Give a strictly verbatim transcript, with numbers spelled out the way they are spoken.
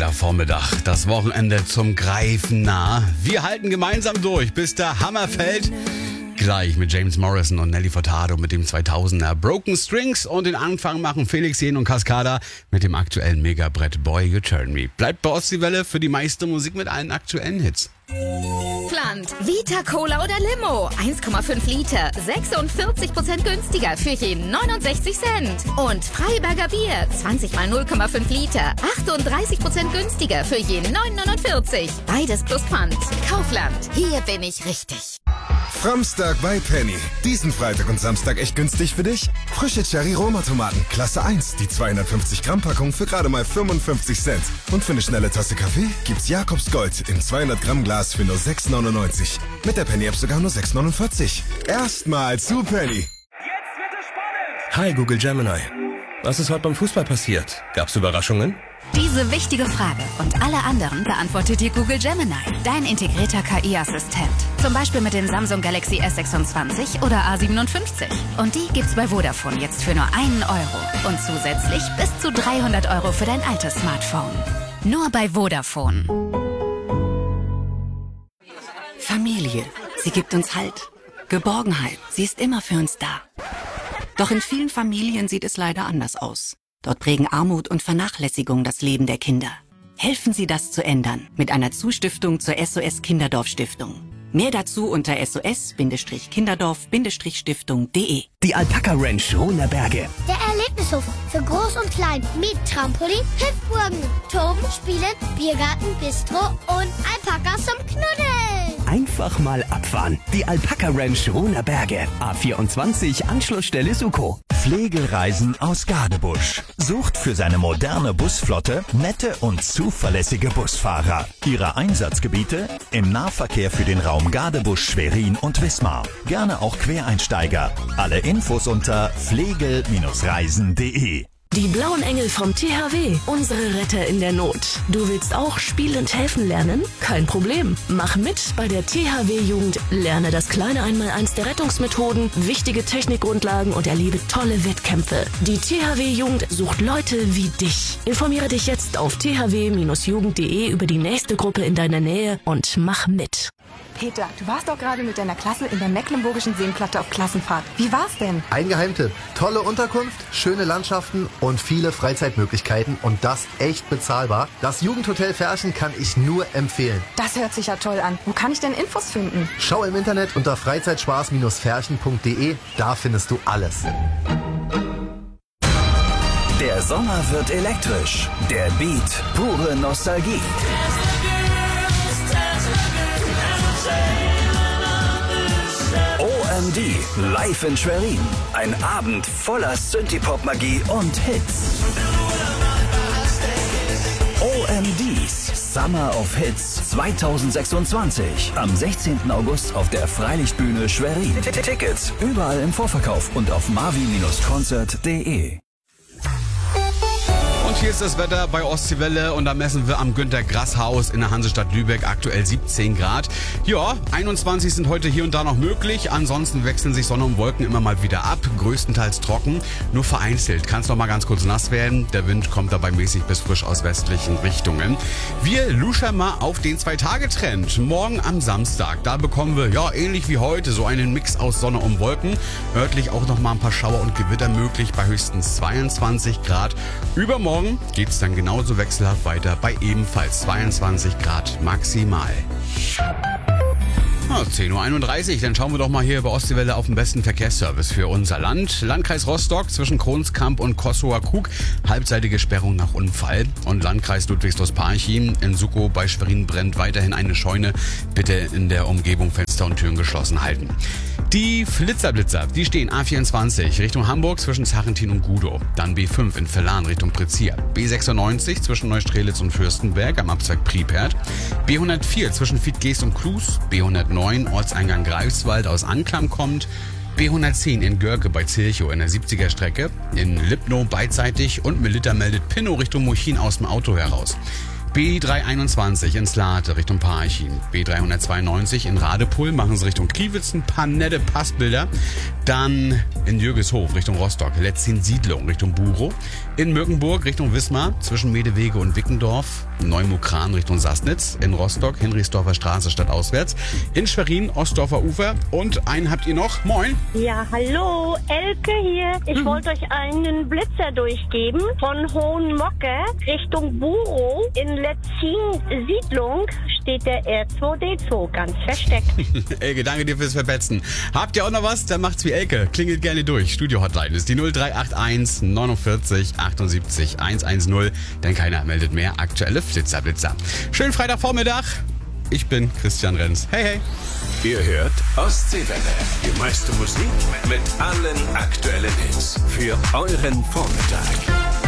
Freitagvormittag, das Wochenende zum Greifen nah. Wir halten gemeinsam durch, bis der Hammer fällt. Gleich mit James Morrison und Nelly Furtado mit dem zweitausender Broken Strings und den Anfang machen Felix Jähn und Cascada mit dem aktuellen Megabrett Boy You Turn Me. Bleibt bei Ostseewelle für die meiste Musik mit allen aktuellen Hits. Plant Vita Cola oder Limo, eins Komma fünf Liter, sechsundvierzig Prozent günstiger für jeden neunundsechzig Cent. Und Freiberger Bier, zwanzig mal null Komma fünf Liter, achtunddreißig Prozent günstiger für jeden neun neunundvierzig. Beides plus Pfand. Kaufland, hier bin ich richtig. Framstag bei Penny. Diesen Freitag und Samstag echt günstig für dich? Frische Cherry-Roma-Tomaten, Klasse eins, die zweihundertfünfzig Gramm Packung für gerade mal fünfundfünfzig Cent. Und für eine schnelle Tasse Kaffee gibt's Jakobs Gold im zweihundert Gramm Glas für nur sechs neunundneunzig. Mit der Penny-App sogar nur sechs neunundvierzig. Erstmal zu Penny. Jetzt wird es spannend! Hi Google Gemini. Was ist heute beim Fußball passiert? Gab's Überraschungen? Diese wichtige Frage und alle anderen beantwortet dir Google Gemini, dein integrierter K I-Assistent. Zum Beispiel mit dem Samsung Galaxy S sechsundzwanzig oder A siebenundfünfzig. Und die gibt's bei Vodafone jetzt für nur einen Euro. Und zusätzlich bis zu dreihundert Euro für dein altes Smartphone. Nur bei Vodafone. Familie. Sie gibt uns Halt. Geborgenheit. Sie ist immer für uns da. Doch in vielen Familien sieht es leider anders aus. Dort prägen Armut und Vernachlässigung das Leben der Kinder. Helfen Sie, das zu ändern mit einer Zustiftung zur S O S Kinderdorf Stiftung. Mehr dazu unter S O S Kinderdorf Stiftung punkt de. Die Alpaka Ranch Runerberge. Der Erlebnishof für Groß und Klein mit Trampolin, Hüpfburgen, Toben, Spielen, Biergarten, Bistro und Alpakas zum Knuddeln. Einfach mal abfahren. Die Alpaka Ranch Runerberge. A vierundzwanzig, Anschlussstelle Suko. Pflegereisen aus Gadebusch. Sucht für seine moderne Busflotte nette und zuverlässige Busfahrer. Ihre Einsatzgebiete im Nahverkehr für den Raum Gadebusch, Schwerin und Wismar. Gerne auch Quereinsteiger. Alle Infos unter pflegel Reisen punkt de. Die blauen Engel vom T H W, unsere Retter in der Not. Du willst auch spielend helfen lernen? Kein Problem. Mach mit bei der T H W-Jugend. Lerne das kleine Einmaleins der Rettungsmethoden, wichtige Technikgrundlagen und erlebe tolle Wettkämpfe. Die T H W-Jugend sucht Leute wie dich. Informiere dich jetzt auf t h w jugend punkt de über die nächste Gruppe in deiner Nähe und mach mit. Peter, du warst doch gerade mit deiner Klasse in der Mecklenburgischen Seenplatte auf Klassenfahrt. Wie war's denn? Ein Geheimtipp. Tolle Unterkunft, schöne Landschaften und viele Freizeitmöglichkeiten und das echt bezahlbar. Das Jugendhotel Ferchen kann ich nur empfehlen. Das hört sich ja toll an. Wo kann ich denn Infos finden? Schau im Internet unter freizeitspaß Ferchen punkt de. Da findest du alles. Der Sommer wird elektrisch. Der Beat, pure Nostalgie. O M D, live in Schwerin. Ein Abend voller Synthie-Pop-Magie und Hits. O M Ds Summer of Hits zweitausendsechsundzwanzig. Am sechzehnten August auf der Freilichtbühne Schwerin. Tickets überall im Vorverkauf und auf marvi Konzert punkt de. Und hier ist das Wetter bei Ostseewelle und da messen wir am Günter-Grass-Haus in der Hansestadt Lübeck aktuell siebzehn Grad. Ja, einundzwanzig sind heute hier und da noch möglich. Ansonsten wechseln sich Sonne und Wolken immer mal wieder ab. Größtenteils trocken, nur vereinzelt kann es noch mal ganz kurz nass werden. Der Wind kommt dabei mäßig bis frisch aus westlichen Richtungen. Wir luschern mal auf den Zwei-Tage-Trend. Morgen am Samstag, da bekommen wir, ja, ähnlich wie heute, so einen Mix aus Sonne und Wolken. Örtlich auch noch mal ein paar Schauer und Gewitter möglich bei höchstens zweiundzwanzig Grad. Übermorgen geht es dann genauso wechselhaft weiter bei ebenfalls zweiundzwanzig Grad maximal. Ja, zehn Uhr einunddreißig, dann schauen wir doch mal hier bei Ostseewelle auf den besten Verkehrsservice für unser Land. Landkreis Rostock zwischen Kronskamp und Kossower Krug, halbseitige Sperrung nach Unfall. Und Landkreis Ludwigslos-Parchim in Suko bei Schwerin brennt weiterhin eine Scheune. Bitte in der Umgebung Fenster und Türen geschlossen halten. Die Flitzerblitzer, die stehen A vierundzwanzig Richtung Hamburg zwischen Sarrentin und Gudow. Dann B fünf in Verlan Richtung Prizier. B sechsundneunzig zwischen Neustrelitz und Fürstenberg am Abzweig Priepert. B hundertvier zwischen Fiedgeest und Klus. B hundertneun Ortseingang Greifswald aus Anklam kommt. B hundertzehn in Görke bei Zilchow in der siebziger Strecke. In Lipnow beidseitig und Melitta meldet Pinnow Richtung Mochin aus dem Auto heraus. B dreihunderteinundzwanzig in Slate Richtung Parchim. B dreihundertzweiundneunzig in Radepull machen sie Richtung Kriwitz ein paar nette Passbilder. Dann in Jürgeshof Richtung Rostock, Letzin-Siedlung Richtung Burow. In Mückenburg Richtung Wismar, zwischen Medewege und Wickendorf. Neumukran Richtung Sassnitz. In Rostock, Hinrichsdorfer Straße stadtauswärts. In Schwerin, Ostdorfer Ufer. Und einen habt ihr noch. Moin. Ja, hallo, Elke hier. Ich mhm. wollte euch einen Blitzer durchgeben von Hohenmocke Richtung Burow. In Letzin-Siedlung steht der R zwei D zwei ganz versteckt. Elke, danke dir fürs Verpetzen. Habt ihr auch noch was? Dann macht's wie Elke. Klingelt gerne durch. Studio-Hotline ist die null drei acht eins neunundvierzig achtundsiebzig hundertzehn. Denn keiner meldet mehr aktuelle Flitzer, Blitzer. Schönen Freitagvormittag. Ich bin Christian Renz. Hey, hey. Ihr hört Ostseewelle. Die meiste Musik mit allen aktuellen Hits für euren Vormittag.